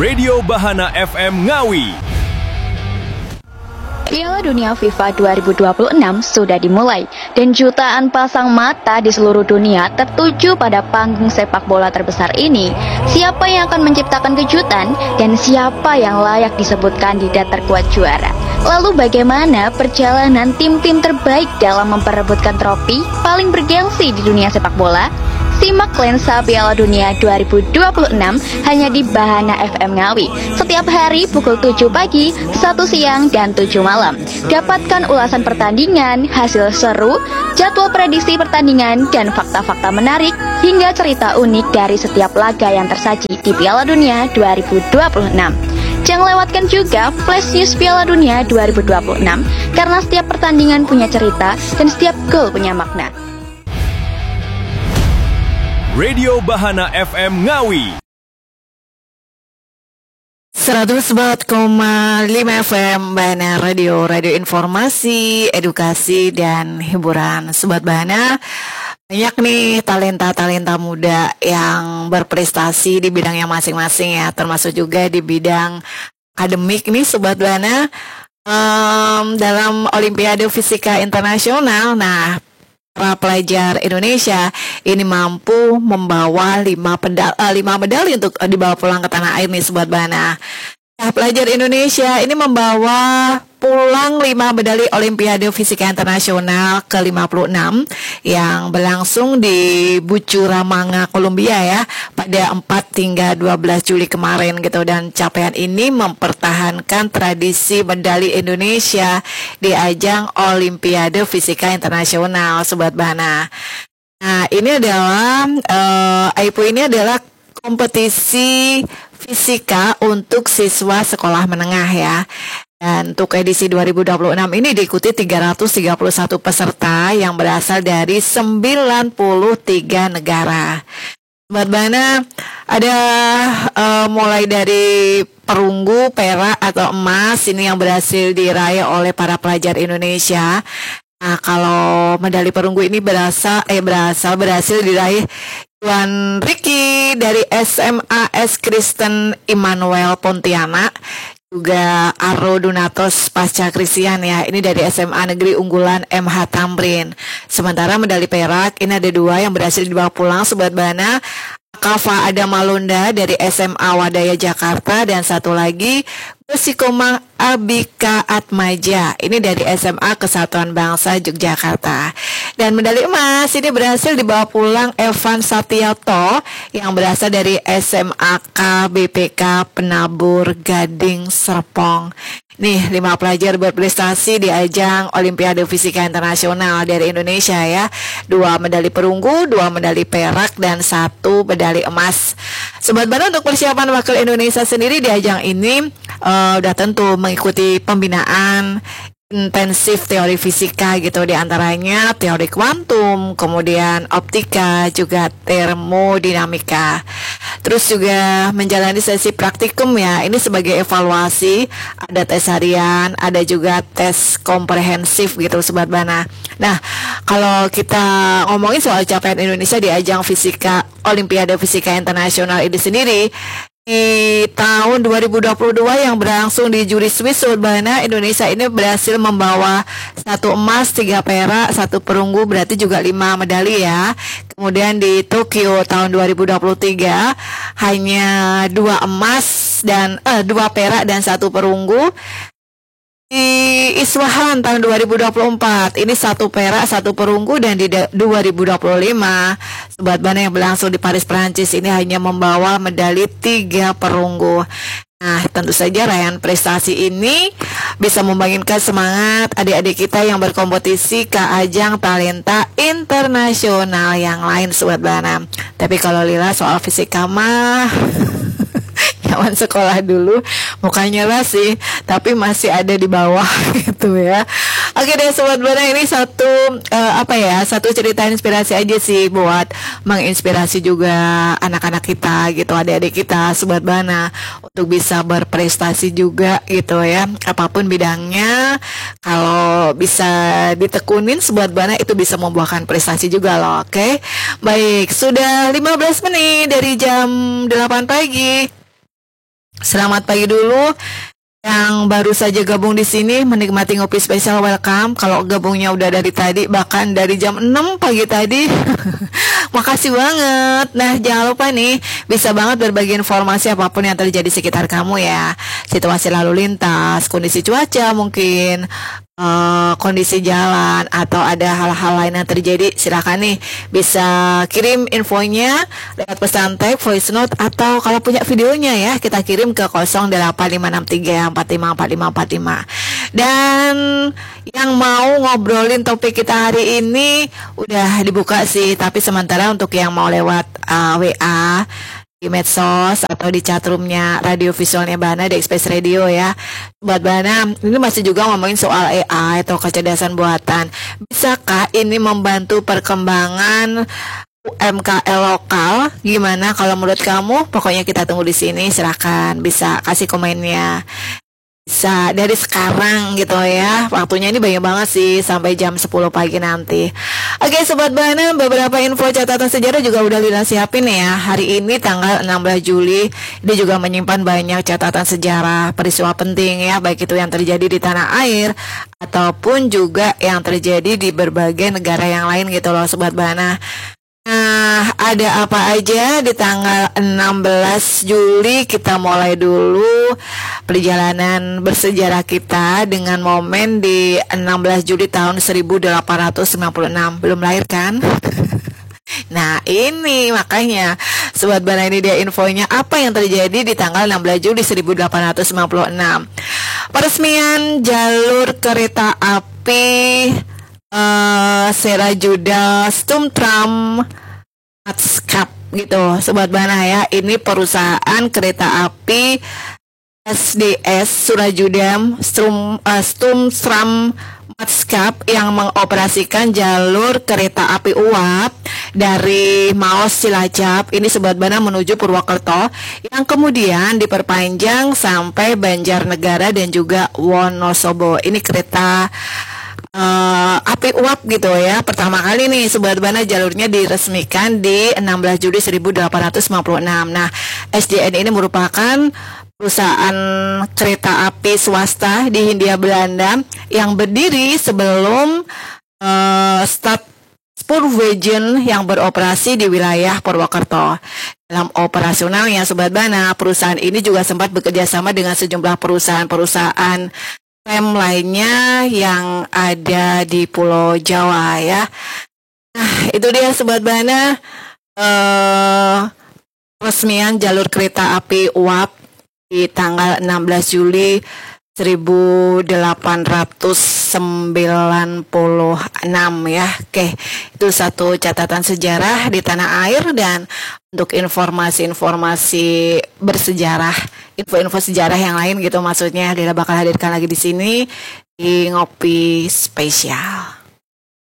Radio Bahana FM Ngawi. Piala Dunia FIFA 2026 sudah dimulai dan jutaan pasang mata di seluruh dunia tertuju pada panggung sepak bola terbesar ini. Siapa yang akan menciptakan kejutan dan siapa yang layak disebut kandidat terkuat juara? Lalu bagaimana perjalanan tim-tim terbaik dalam memperebutkan trofi paling bergengsi di dunia sepak bola? Simak lensa Piala Dunia 2026 hanya di Bahana FM Ngawi setiap hari pukul 7 pagi, 1 siang, dan 7 malam. Dapatkan ulasan pertandingan, hasil seru, jadwal prediksi pertandingan, dan fakta-fakta menarik hingga cerita unik dari setiap laga yang tersaji di Piala Dunia 2026. Jangan lewatkan juga Flash News Piala Dunia 2026 karena setiap pertandingan punya cerita dan setiap gol punya makna. Radio Bahana FM Ngawi 104,5 FM Bahana Radio informasi, edukasi, dan hiburan. Sobat Bahana, banyak nih talenta-talenta muda yang berprestasi di bidangnya masing-masing ya, termasuk juga di bidang akademik nih Sobat Bahana. Dalam Olimpiade Fisika Internasional, nah para pelajar Indonesia ini mampu membawa 5 medali untuk dibawa pulang ke tanah air nih Sobat Bahana. Nah, pelajar Indonesia ini membawa pulang 5 medali Olimpiade Fisika Internasional ke-56 yang berlangsung di Bucaramanga, Kolombia ya, pada 4 hingga 12 Juli kemarin gitu. Dan capaian ini mempertahankan tradisi medali Indonesia di ajang Olimpiade Fisika Internasional, Sobat Bahana. Nah, ini adalah AIPU ini adalah kompetisi fisika untuk siswa sekolah menengah ya. Dan untuk edisi 2026 ini diikuti 331 peserta yang berasal dari 93 negara. Sobat Bahana, ada mulai dari perunggu, perak atau emas ini yang berhasil diraih oleh para pelajar Indonesia. Nah, kalau medali perunggu ini berhasil diraih Tuan Ricky dari SMA S Kristen Immanuel Pontianak, juga Aro Donatos Pasca Krisian ya, ini dari SMA Negeri Unggulan MH Tamrin. Sementara medali perak ini ada 2 yang berhasil dibawa pulang Sobat Bahana, Kava Adamalunda dari SMA Wadaya Jakarta, dan satu lagi Besikoma Abika Atmaja, ini dari SMA Kesatuan Bangsa Yogyakarta. Dan medali emas ini berhasil dibawa pulang Evan Satyato yang berasal dari SMA KBPK Penabur Gading Serpong. Nih 5 pelajar berprestasi di ajang Olimpiade Fisika Internasional dari Indonesia ya. 2 medali perunggu, 2 medali perak, dan 1 medali emas. Sobat Bahana, untuk persiapan wakil Indonesia sendiri di ajang ini udah tentu mengikuti pembinaan intensif teori fisika gitu, diantaranya teori kuantum, kemudian optika, juga termodinamika. Terus juga menjalani sesi praktikum ya, ini sebagai evaluasi, ada tes harian, ada juga tes komprehensif gitu Sobat Bahana. Nah, kalau kita ngomongin soal capaian Indonesia di ajang fisika Olimpiade Fisika Internasional ini sendiri, di tahun 2022 yang berlangsung di Zurich, Swiss, Sobat Bahana, Indonesia ini berhasil membawa 1 emas, 3 perak, 1 perunggu, berarti juga 5 medali ya. Kemudian di Tokyo tahun 2023 hanya 2 emas dan 2 perak dan 1 perunggu. Di Iswahan tahun 2024 ini 1 perak, 1 perunggu, dan di 2025 Sobat Bahana yang berlangsung di Paris, Prancis ini hanya membawa medali 3 perunggu. Nah, tentu saja raihan prestasi ini bisa membangkitkan semangat adik-adik kita yang berkompetisi ke ajang talenta internasional yang lain Sobat Bahana. Tapi kalau Lila soal fisika mah zaman sekolah dulu mukanya lah sih, tapi masih ada di bawah gitu ya. Oke deh Sobat Bahana, ini satu cerita inspirasi aja sih buat menginspirasi juga anak-anak kita gitu, adik-adik kita Sobat Bahana, untuk bisa berprestasi juga gitu ya. Apapun bidangnya, kalau bisa ditekunin Sobat Bahana itu bisa membuahkan prestasi juga loh. Oke. Baik, sudah 15 menit dari jam 8 pagi. Selamat pagi dulu. Yang baru saja gabung di sini menikmati ngopi spesial, welcome. Kalau gabungnya udah dari tadi, bahkan dari jam 6 pagi tadi, makasih banget. Nah, jangan lupa nih, bisa banget berbagi informasi apapun yang terjadi di sekitar kamu ya. Situasi lalu lintas, kondisi cuaca mungkin, kondisi jalan, atau ada hal-hal lain yang terjadi. Silakan nih, bisa kirim infonya lewat pesan teks, voice note, atau kalau punya videonya ya, kita kirim ke 08563454545. Dan yang mau ngobrolin topik kita hari ini udah dibuka sih, tapi sementara untuk yang mau lewat WA di medsos atau di chatroomnya radio visualnya Bahana di Express Radio ya. Buat Bahana, ini masih juga ngomongin soal AI atau kecerdasan buatan. Bisakah ini membantu perkembangan UMKM lokal? Gimana kalau menurut kamu? Pokoknya kita tunggu di sini. Silakan bisa kasih komennya. Bisa dari sekarang gitu ya. Waktunya ini banyak banget sih, sampai jam 10 pagi nanti. Oke Sobat Bahana, beberapa info catatan sejarah juga udah Lina siapin ya. Hari ini tanggal 16 Juli Ini juga menyimpan banyak catatan sejarah, peristiwa penting ya, baik itu yang terjadi di tanah air ataupun juga yang terjadi di berbagai negara yang lain gitu loh Sobat Bahana. Nah, ada apa aja di tanggal 16 Juli? Kita mulai dulu perjalanan bersejarah kita dengan momen di 16 Juli tahun 1896. Belum lahir kan? Nah, ini makanya Sobat Bahana, ini dia infonya apa yang terjadi di tanggal 16 Juli 1896. Peresmian jalur kereta api Serajuda Stumtram Matskap gitu Sobat Bahana ya. Ini perusahaan kereta api SDS Surajuda Stumtram Matskap yang mengoperasikan jalur kereta api uap dari Maos Cilacap ini Sobat Bahana menuju Purwokerto, yang kemudian diperpanjang sampai Banjarnegara dan juga Wonosobo. Ini kereta api uap gitu ya. Pertama kali nih Sobat Bahana jalurnya diresmikan di 16 Juli 1896. Nah, SDN ini merupakan perusahaan kereta api swasta di Hindia Belanda yang berdiri sebelum Stad Spoorwegen yang beroperasi di wilayah Purwokerto. Dalam operasionalnya Sobat Bahana, perusahaan ini juga sempat bekerja sama dengan sejumlah perusahaan rem lainnya yang ada di Pulau Jawa ya. Nah, itu dia Sobat Bahana, resmian jalur kereta api uap di tanggal 16 Juli 1896 ya. Oke, itu satu catatan sejarah di tanah air. Dan untuk informasi-informasi bersejarah, info-info sejarah yang lain gitu maksudnya, Dila bakal hadirkan lagi di sini di Ngopi Spesial.